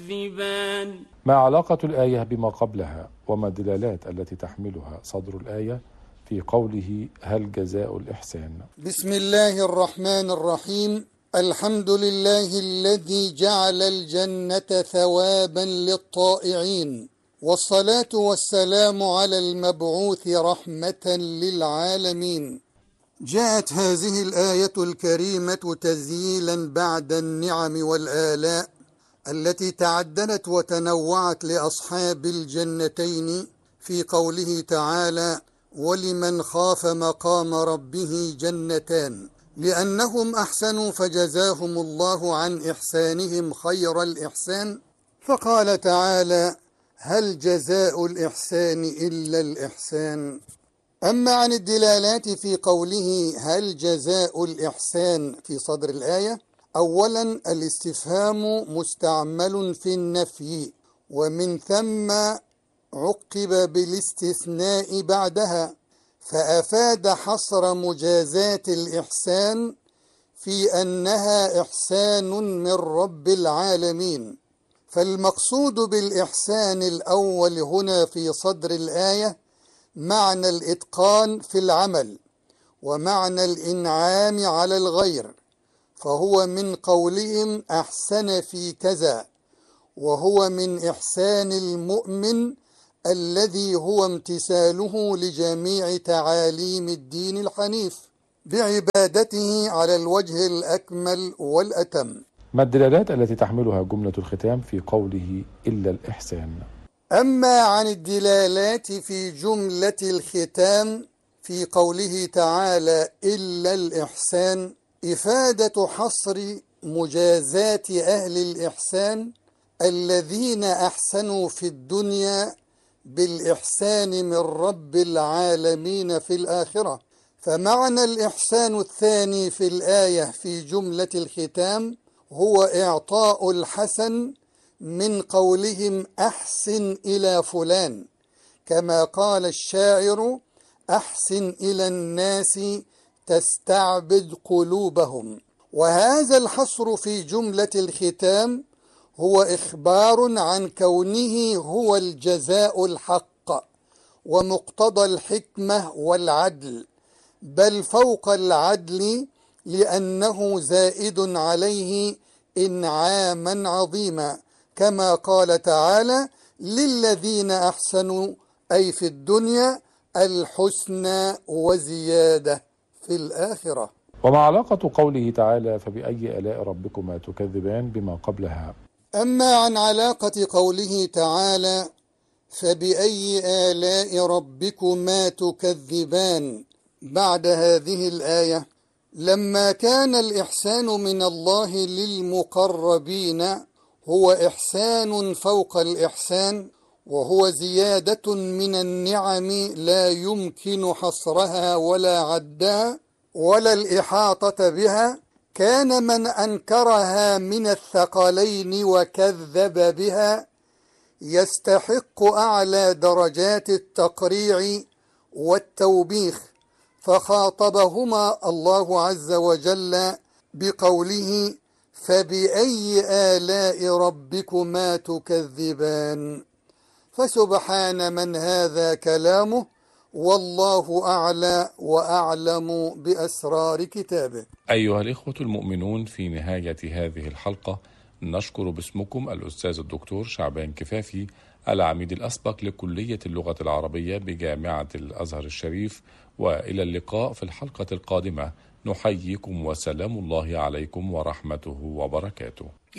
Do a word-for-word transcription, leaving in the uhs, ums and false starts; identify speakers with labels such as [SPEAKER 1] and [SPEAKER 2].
[SPEAKER 1] تكذبان.
[SPEAKER 2] ما علاقة الآية بما قبلها وما الدلالات التي تحملها صدر الآية في قوله هل جزاء الإحسان؟
[SPEAKER 3] بسم الله الرحمن الرحيم. الحمد لله الذي جعل الجنة ثوابا للطائعين، والصلاة والسلام على المبعوث رحمة للعالمين. جاءت هذه الآية الكريمة تزييلا بعد النعم والآلاء التي تعددت وتنوعت لأصحاب الجنتين في قوله تعالى ولمن خاف مقام ربه جنتان، لأنهم أحسنوا فجزاهم الله عن إحسانهم خير الإحسان. فقال تعالى هل جزاء الإحسان إلا الإحسان. أما عن الدلالات في قوله هل جزاء الإحسان في صدر الآية، أولا الاستفهام مستعمل في النفي، ومن ثم عقب بالاستثناء بعدها، فأفاد حصر مجازات الإحسان في أنها إحسان من رب العالمين. فالمقصود بالإحسان الأول هنا في صدر الآية معنى الإتقان في العمل ومعنى الإنعام على الغير، فهو من قولهم أحسن في كذا، وهو من إحسان المؤمن الذي هو امتثاله لجميع تعاليم الدين الحنيف بعبادته على الوجه الأكمل والأتم.
[SPEAKER 2] ما الدلالات التي تحملها جملة الختام في قوله إلا الإحسان؟
[SPEAKER 3] أما عن الدلالات في جملة الختام في قوله تعالى إلا الإحسان، إفادة حصر مجازات أهل الإحسان الذين أحسنوا في الدنيا بالإحسان من رب العالمين في الآخرة. فمعنى الإحسان الثاني في الآية في جملة الختام هو إعطاء الحسن من قولهم أحسن إلى فلان، كما قال الشاعر أحسن إلى الناس تستعبد قلوبهم. وهذا الحصر في جملة الختام هو إخبار عن كونه هو الجزاء الحق ومقتضى الحكمة والعدل، بل فوق العدل، لأنه زائد عليه إنعاما عظيما، كما قال تعالى للذين أحسنوا أي في الدنيا الحسنى وزيادة في الآخرة.
[SPEAKER 2] وما علاقة قوله تعالى فبأي آلاء ربكما تكذبان بما قبلها؟
[SPEAKER 3] أما عن علاقة قوله تعالى فبأي آلاء ربكما تكذبان بعد هذه الآية، لما كان الإحسان من الله للمقربين هو إحسان فوق الإحسان، وهو زيادة من النعم لا يمكن حصرها ولا عدها ولا الإحاطة بها، كان من أنكرها من الثقلين وكذب بها يستحق أعلى درجات التقريع والتوبيخ، فخاطبهما الله عز وجل بقوله فبأي آلاء ربكما تكذبان. فسبحان من هذا كلامه، والله أعلى وأعلم بأسرار كتابه.
[SPEAKER 2] أيها الإخوة المؤمنون، في نهاية هذه الحلقة نشكر باسمكم الأستاذ الدكتور شعبان كفافي، العميد الأسبق لكلية اللغة العربية بجامعة الأزهر الشريف، وإلى اللقاء في الحلقة القادمة. نحييكم وسلام الله عليكم ورحمته وبركاته.